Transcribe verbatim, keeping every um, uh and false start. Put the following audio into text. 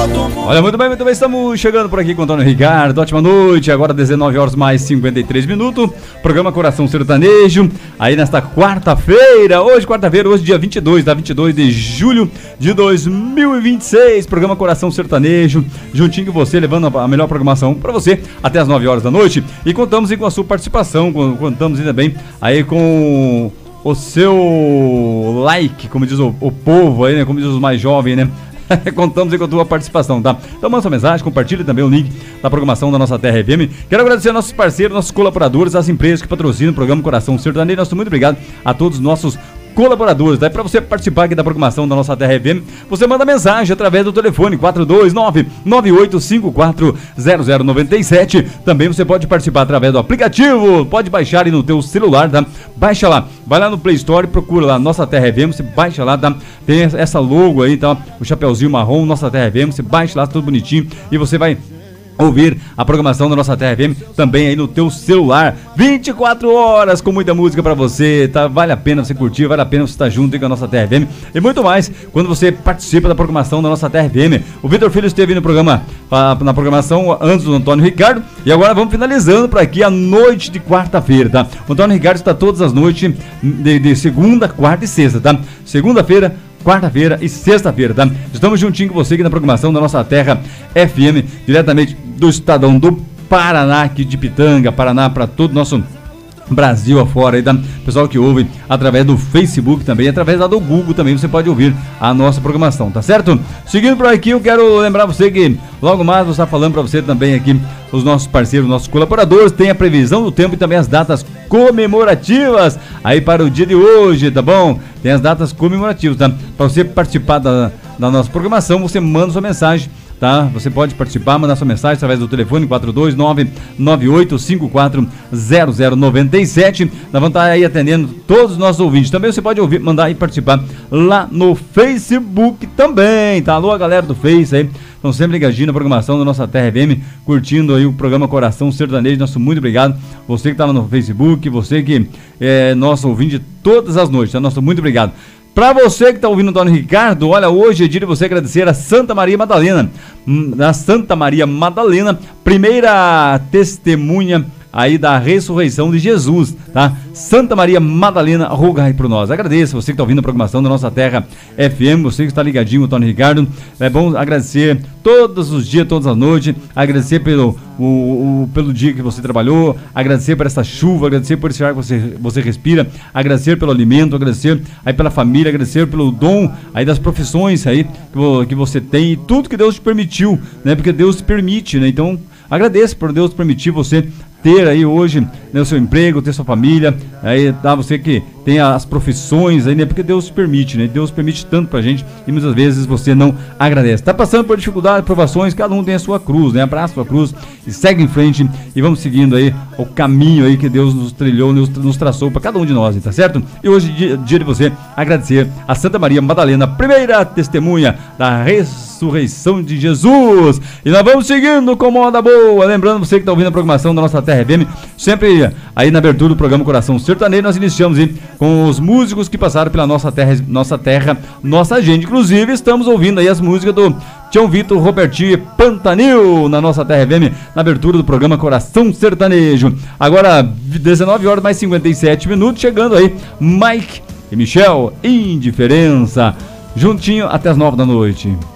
Olha, muito bem, muito bem, estamos chegando por aqui com o Antônio Ricardo. Ótima noite, agora dezenove horas mais cinquenta e três minutos. Programa Coração Sertanejo, aí nesta quarta-feira, hoje quarta-feira, hoje dia vinte e dois, tá? vinte e dois de julho de dois mil e vinte e seis. Programa Coração Sertanejo, juntinho com você, levando a melhor programação para você até as nove horas da noite. E contamos aí com a sua participação, contamos ainda bem aí com o seu like, como diz o, o povo aí, né? Como diz os mais jovens, né? Contamos aí com a tua participação, tá? Então manda sua mensagem, compartilhe também o link da programação da nossa Terra F M. Quero agradecer a nossos parceiros, nossos colaboradores, as empresas que patrocinam o programa Coração Sertanejo. Nosso muito obrigado a todos os nossos colaboradores, tá? Para você participar aqui da programação da nossa Terra F M, você manda mensagem através do telefone quatro dois nove, nove oito cinco quatro, zero zero nove sete. Também você pode participar através do aplicativo, pode baixar aí no teu celular, tá? Baixa lá, vai lá no Play Store, procura lá Nossa Terra F M, você baixa lá, tá? Tem essa logo aí, tá? O chapeuzinho marrom, Nossa Terra F M, você baixa lá, tudo bonitinho, e você vai ouvir a programação da nossa Terra F M também aí no teu celular, vinte e quatro horas com muita música pra você, tá? Vale a pena você curtir, vale a pena você estar junto aí com a nossa Terra F M e muito mais quando você participa da programação da nossa Terra F M. O Vitor Filho esteve no programa, na programação antes do Antônio Ricardo, e agora vamos finalizando por aqui a noite de quarta-feira, tá? O Antônio Ricardo está todas as noites de, de segunda, quarta e sexta, tá? Segunda-feira, quarta-feira e sexta-feira, tá? Estamos juntinho com você aqui na programação da nossa Terra F M, diretamente do Estadão do Paraná, aqui de Pitanga, Paraná, para todo o nosso Brasil afora, aí, tá? Pessoal que ouve através do Facebook também, através lá do Google também, você pode ouvir a nossa programação, tá certo? Seguindo por aqui, eu quero lembrar você que logo mais vou estar falando para você também aqui, os nossos parceiros, nossos colaboradores, tem a previsão do tempo e também as datas comemorativas aí para o dia de hoje, tá bom? Tem as datas comemorativas, tá? Para você participar da, da nossa programação, você manda sua mensagem, tá? Você pode participar, mandar sua mensagem através do telefone quatro dois nove, nove oito cinco quatro, zero zero nove sete. Nós vamos estar aí atendendo todos os nossos ouvintes. Também você pode ouvir, mandar e participar lá no Facebook também, tá? Alô, a galera do Face aí, estão sempre ligadinhos na programação da nossa Terra F M, curtindo aí o programa Coração Sertanejo. Nosso muito obrigado. Você que está no Facebook, você que é nosso ouvinte todas as noites, tá? Nosso muito obrigado. Pra você que tá ouvindo o Antônio Ricardo, olha, hoje é dia de você agradecer a Santa Maria Madalena, a Santa Maria Madalena, primeira testemunha aí da ressurreição de Jesus, tá? Santa Maria Madalena, rogai por nós. Agradeço você que está ouvindo a programação da nossa Terra F M, você que está ligadinho, o Antônio Ricardo. É bom agradecer todos os dias, todas as noites, agradecer pelo, o, o, pelo dia que você trabalhou, agradecer por essa chuva, agradecer por esse ar que você, você respira, agradecer pelo alimento, agradecer aí pela família, agradecer pelo dom aí das profissões aí que, que você tem e tudo que Deus te permitiu, né? Porque Deus te permite, né? Então, agradeço por Deus permitir você ter aí hoje, né, o seu emprego, ter sua família, aí tá, você que tem as profissões aí, né, porque Deus permite, né, Deus permite tanto pra gente e muitas vezes você não agradece. Tá passando por dificuldades, provações, cada um tem a sua cruz, né, abraça a sua cruz e segue em frente e vamos seguindo aí o caminho aí que Deus nos trilhou, nos, nos traçou pra cada um de nós, tá certo? E hoje é dia, dia de você agradecer a Santa Maria Madalena, primeira testemunha da ressurreição de Jesus. E nós vamos seguindo com moda boa, lembrando você que tá ouvindo a programação da nossa Terra F M, sempre aí na abertura do programa Coração Sertanejo, nós iniciamos aí com os músicos que passaram pela nossa terra, nossa terra, nossa gente. Inclusive, estamos ouvindo aí as músicas do Tião Vitor, Robertinho e Pantanil na nossa Terra F M, na abertura do programa Coração Sertanejo. Agora, dezenove horas mais cinquenta e sete minutos, chegando aí Mike e Michel, Indiferença, juntinho até as nove da noite.